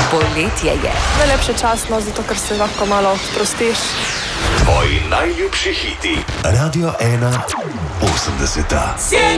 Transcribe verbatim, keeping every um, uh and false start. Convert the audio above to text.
Poletje je. Najlepše časno, zato ker se lahko malo sprostiš. Tvoji najljubši hiti. Radio ena osemdeseta.